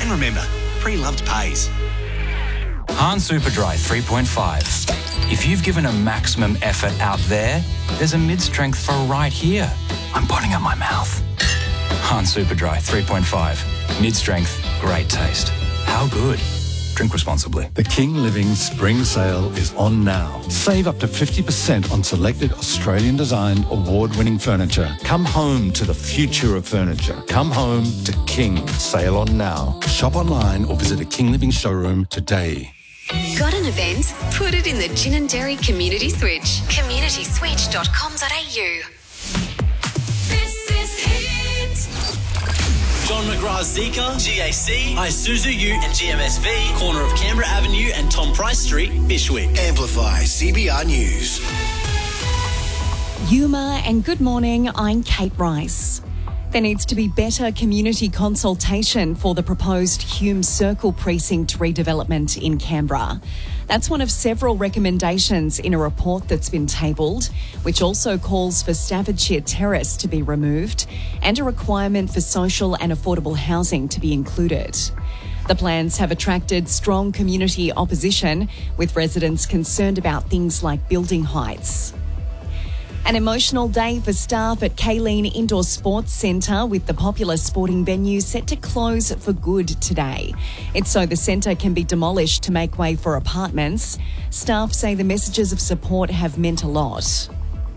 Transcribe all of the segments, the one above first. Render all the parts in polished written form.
And remember, pre-loved pays. Han Superdry 3.5. If you've given a maximum effort out there, there's a mid-strength for right here. I'm putting up my mouth. Han Superdry 3.5. Mid-strength, great taste. How good? Drink responsibly. The King Living Spring Sale is on now. Save up to 50% on selected Australian-designed, award-winning furniture. Come home to the future of furniture. Come home to King. Sale on now. Shop online or visit a King Living showroom today. Got an event? Put it in the Gin & Dairy Community Switch. communityswitch.com.au. This is Hit. John McGrath's Zika, GAC, Isuzu U and GMSV, corner of Canberra Avenue and Tom Price Street, Bishwick. Amplify CBR News. Yuma and good morning, I'm Kate Rice. There needs to be better community consultation for the proposed Hume Circle precinct redevelopment in Canberra. That's one of several recommendations in a report that's been tabled, which also calls for Staffordshire Terrace to be removed and a requirement for social and affordable housing to be included. The plans have attracted strong community opposition, with residents concerned about things like building heights. An emotional day for staff at Kaleen Indoor Sports Centre, with the popular sporting venue set to close for good today. It's so the centre can be demolished to make way for apartments. Staff say the messages of support have meant a lot.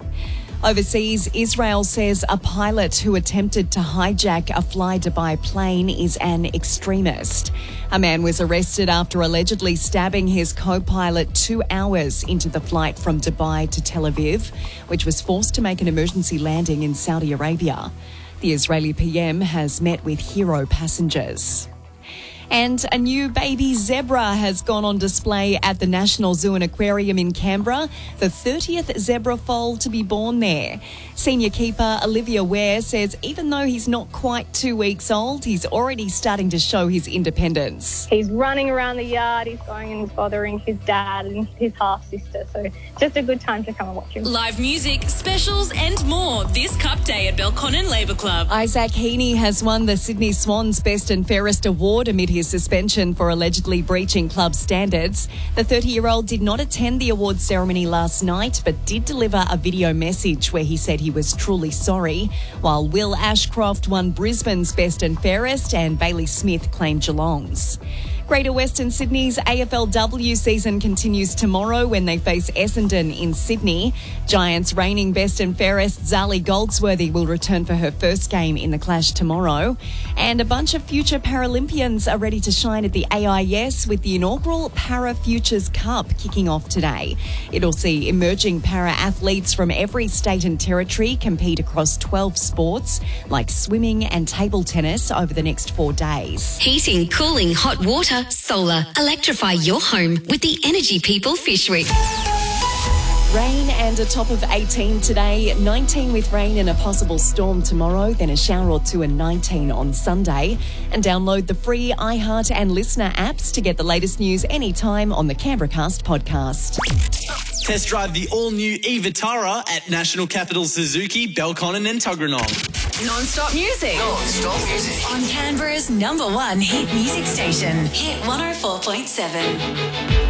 Overseas, Israel says a pilot who attempted to hijack a Fly Dubai plane is an extremist. A man was arrested after allegedly stabbing his co-pilot 2 hours into the flight from Dubai to Tel Aviv, which was forced to make an emergency landing in Saudi Arabia. The Israeli PM has met with hero passengers. And a new baby zebra has gone on display at the National Zoo and Aquarium in Canberra, the 30th zebra foal to be born there. Senior keeper Olivia Ware says even though he's not quite 2 weeks old, he's already starting to show his independence. He's running around the yard, he's going and bothering his dad and his half-sister, so just a good time to come and watch him. Live music, specials and more this Cup Day at Belconnen Labour Club. Isaac Heaney has won the Sydney Swans Best and Fairest Award amid his suspension for allegedly breaching club standards. The 30-year-old did not attend the awards ceremony last night, but did deliver a video message where he said he was truly sorry, while Will Ashcroft won Brisbane's Best and Fairest and Bailey Smith claimed Geelong's. Greater Western Sydney's AFLW season continues tomorrow when they face Essendon in Sydney. Giants reigning Best and Fairest Zali Goldsworthy will return for her first game in the clash tomorrow. And a bunch of future Paralympians are ready to shine at the AIS with the inaugural Para Futures Cup kicking off today. It'll see emerging para-athletes from every state and territory compete across 12 sports like swimming and table tennis over the next 4 days. Heating, cooling, hot water, solar. Electrify your home with the Energy People Fishwick. Rain and a top of 18 today, 19 with rain and a possible storm tomorrow, then a shower or two and 19 on Sunday. And download the free iHeart and Listener apps to get the latest news anytime on the Canberracast podcast. Test drive the all-new e-Vitara at National Capital Suzuki, Belconnen and Tuggeranong. Non-stop music. Non-stop music. On Canberra's #1 hit music station. Hit 104.7.